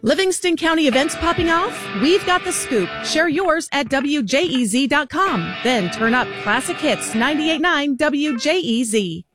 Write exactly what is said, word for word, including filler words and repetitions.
Livingston County events popping off? We've got the scoop. Share yours at W J E Z dot com. Then turn up classic hits ninety-eight point nine W J E Z.